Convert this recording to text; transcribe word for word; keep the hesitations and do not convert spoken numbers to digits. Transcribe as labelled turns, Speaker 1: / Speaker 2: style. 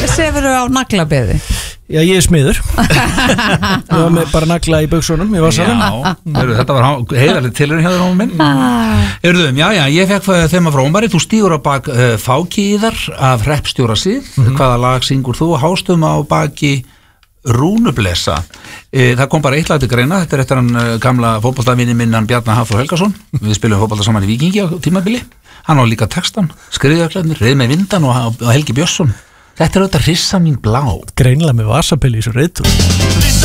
Speaker 1: sefurðu á naglabeði?
Speaker 2: Já, ég er smiður. Ég var með bara nagla í buxunum, ég var saman.
Speaker 3: Já, heru, þetta var heiðarlega tilurinn hjá þér á minn. Eruðum, já, já, ég fekk þeim að frá Ómari, þú stígur á bak uh, Fákiðar af hreppstjóra síð, mm-hmm. hvaða lag syngur þú, hástum á baki Rúnublesa. E, það kom bara eitt lag til greina, þetta er eftir hann uh, gamla fótboltavinni minn, hann Bjarnar Hafþór Helgason, við spilum fótbolta saman í Víkingi á tímabili, hann á líka textan, skriðjöklarnir, Reið með vindan og, og Helgi Björnsson. Þetta er auðvitað Rissa mín blá.
Speaker 2: Greinilega með vasapilli í þessu reitur.